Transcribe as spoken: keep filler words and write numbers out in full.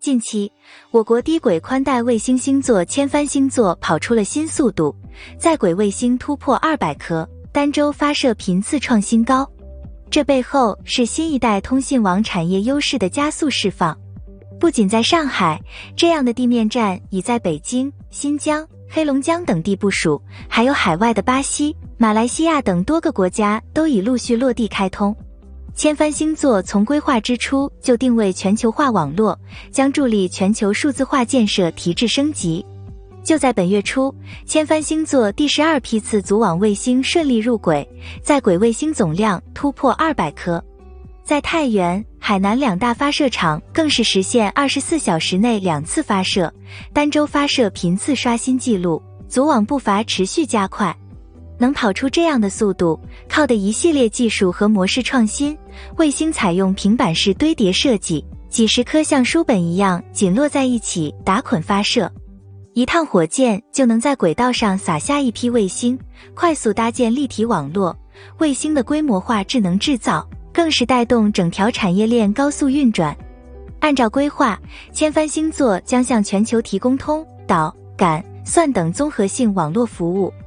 近期，我国低轨宽带卫星星座千帆星座跑出了新速度，在轨卫星突破二百颗，单周发射频次创新高。这背后是新一代通信网产业优势的加速释放。不仅在上海，这样的地面站已在北京、新疆、黑龙江等地部署，还有海外的巴西、马来西亚等多个国家都已陆续落地开通。千帆星座从规划之初就定位全球化网络，将助力全球数字化建设提质升级。就在本月初，千帆星座第十二批次组网卫星顺利入轨，在轨卫星总量突破二百颗。在太原、海南两大发射场更是实现二十四小时内两次发射，单周发射频次刷新纪录，组网步伐持续加快。能跑出这样的速度，靠的一系列技术和模式创新。卫星采用平板式堆叠设计，几十颗像书本一样紧摞在一起打捆发射，一趟火箭就能在轨道上撒下一批卫星，快速搭建立体网络。卫星的规模化智能制造，更是带动整条产业链高速运转。按照规划，千帆星座将向全球提供通、导、感、算等综合性网络服务，